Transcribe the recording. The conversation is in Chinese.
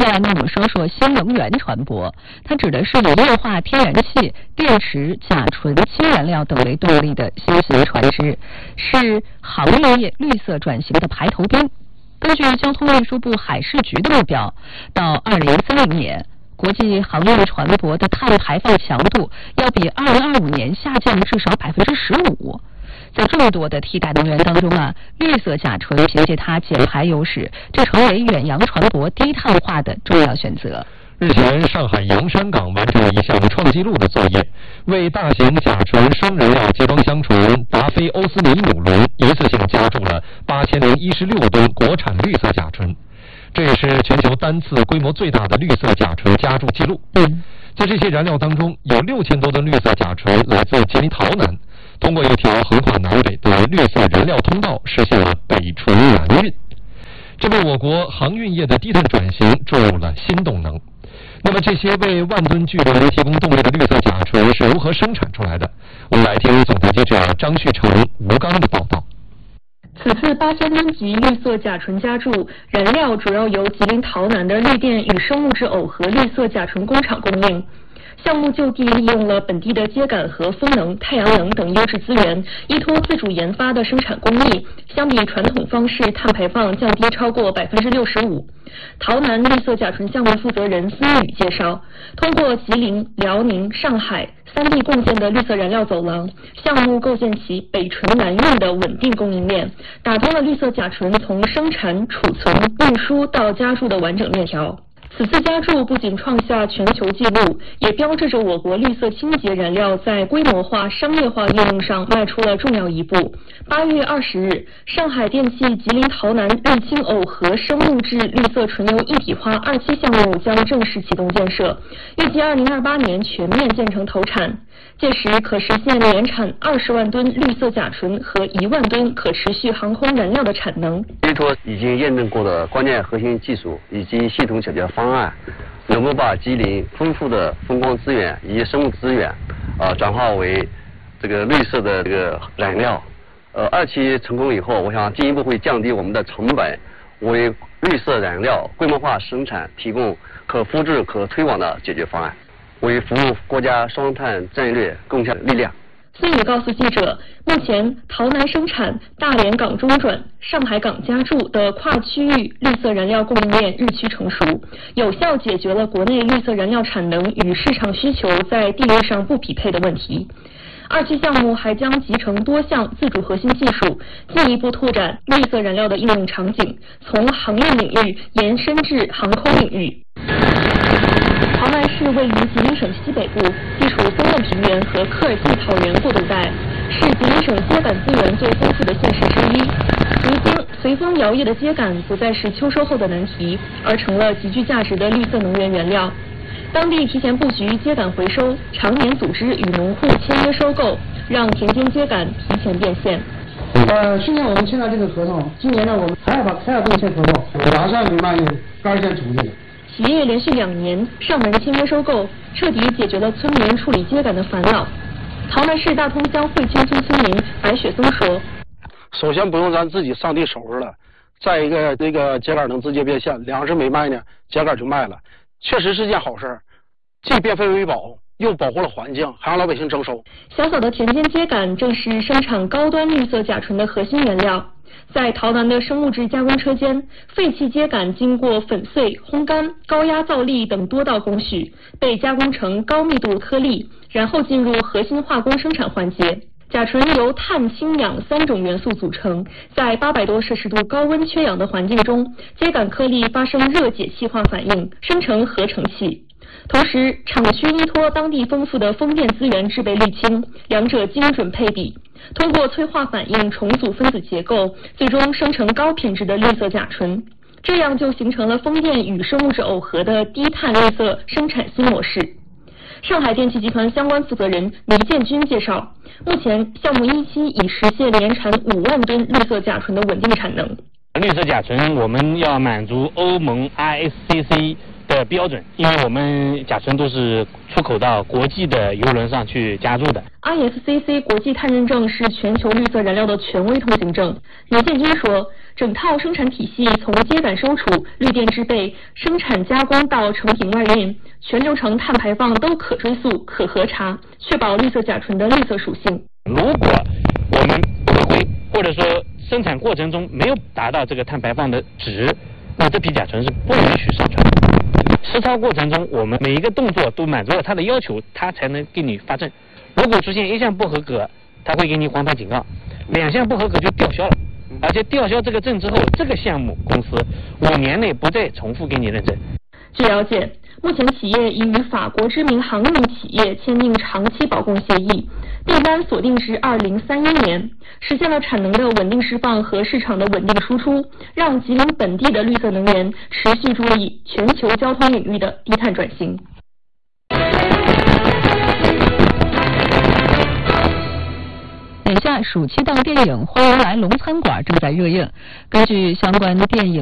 来呢，我们说说新能源船舶，它指的是以液化天然气、电池、甲醇、氢燃料等为动力的新型船只，是航运业绿色转型的排头兵。根据交通运输部海事局的目标，到2030年，国际航运船舶的碳排放强度要比2025年下降至少15%。在众多的替代能源当中啊，绿色甲醇凭借它减排优势，这成为远洋船舶低碳化的重要选择。 日前，上海洋山港完成了一项创纪录的作业，为大型甲醇双燃料集装箱船达菲欧斯尼姆轮一次性加注了8016吨国产绿色甲醇，这也是全球单次规模最大的绿色甲醇加注记录。在这些燃料当中，有6000多吨绿色甲醇来自吉林洮南，通过一条横跨南北的绿色燃料通道，实现了北纯南运，这为我国航运业的低碳转型注入了新动能。那么这些为万吨巨轮提供动力的绿色甲醇是如何生产出来的？我们来听总台记者张旭成、吴刚的报道。 此次8000吨级绿色甲醇加注燃料主要由吉林洮南的绿电与生物质耦合绿色甲醇工厂供应。项目就地利用了本地的秸秆和风能、太阳能等优质资源，依托自主研发的生产工艺，相比传统方式，碳排放降低超过65%。洮南绿色甲醇项目负责人司宇介绍，通过吉林、辽宁、上海3地共建的绿色燃料走廊，项目构建起北纯南运的稳定供应链，打通了绿色甲醇从生产、储存、运输到加注的完整链条。此次加注不仅创下全球纪录，也标志着我国绿色清洁燃料在规模化、商业化应用上迈出了重要一步。8月20日，上海电气吉林洮南润氢耦合生物质绿色纯油一体化2期项目将正式启动建设，预计2028年全面建成投产。届时可实现年产20万吨绿色甲醇和1万吨可持续航空燃料的产能。 依托已经验证过的关键核心技术以及系统解决方案，能够把吉林丰富的风光资源以及生物资源，转化为这个绿色的这个燃料。2期成功以后，我想进一步会降低我们的成本，为绿色燃料规模化生产提供可复制、可推广的解决方案，为服务国家双碳战略贡献力量。 孙宇告诉记者，目前洮南生产、大连港中转、上海港加注的跨区域绿色燃料供应链日趋成熟，有效解决了国内绿色燃料产能与市场需求在地域上不匹配的问题。2期项目还将集成多项自主核心技术，进一步拓展绿色燃料的应用场景，从航运领域延伸至航空领域。洮南市位于吉林省西北部，地处松嫩平原和科尔沁草原过渡带，是吉林省秸秆资源最丰富的县市之一。随风摇曳的秸秆不再是秋收后的难题，而成了极具价值的绿色能源原料。当地提前布局秸秆回收，常年组织与农户签约收购，让田间秸秆提前变现。 去年我们签了这个合同，今年呢我们还要跟签合同，马上就卖2线土地。 企业连续2年上门签约收购，彻底解决了村民处理秸秆的烦恼。洮南市大通乡汇清村村民白雪松说：“ 首先不用咱自己上地收拾了，再一个这个秸秆能直接变现，2时没卖呢，秸秆就卖了，确实是件好事儿，既变废为宝，又保护了环境，还让老百姓征收。” 小小的田间秸秆正是生产高端绿色甲醇的核心原料。在洮南的生物质加工车间，废弃秸秆经过粉碎、烘干、高压造粒等多道工序，被加工成高密度颗粒，然后进入核心化工生产环节。甲醇由碳、氢、氧3种元素组成，在800多摄氏度高温缺氧的环境中，秸秆颗粒发生热解气化反应，生成合成气。同时，厂区依托当地丰富的风电资源制备沥青，两者精准配比，通过催化反应重组分子结构，最终生成高品质的绿色甲醇。这样就形成了风电与生物质耦合的低碳绿色生产新模式。上海电气集团相关负责人倪建军介绍，目前项目1期已实现年产5万吨绿色甲醇的稳定产能。 绿色甲醇我们要满足欧盟 RSCC 的标准，因为我们甲醇都是出口到国际的邮轮上去加注的。 RSCC 国际碳认证是全球绿色燃料的权威通行证。倪建军说， 整套生产体系从秸秆收储、绿电制备、生产加工到成品外运，全流程碳排放都可追溯、可核查，确保绿色甲醇的绿色属性。 如果我们违规或者说生产过程中没有达到这个碳排放的值，那这批甲醇是不允许上传。实操过程中，我们每一个动作都满足了它的要求，它才能给你发证。如果出现一项不合格，它会给你黄牌警告；2项不合格就吊销了。而且吊销这个证之后，这个项目公司5年内不再重复给你认证。 据了解，目前企业已与法国知名航运企业签订长期保供协议，订单锁定至2031年，实现了产能的稳定释放和市场的稳定输出，让吉林本地的绿色能源持续助力全球交通领域的低碳转型。 眼下暑期档电影《欢迎来龙餐馆》正在热映，根据相关电影